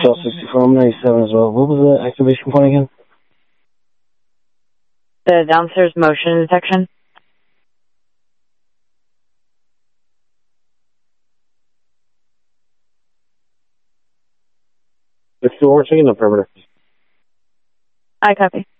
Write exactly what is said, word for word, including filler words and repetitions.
Shell sixty-four, I'm ninety-seven as well. What was the activation point again? The downstairs motion detection. It's still working in the perimeter. I copy.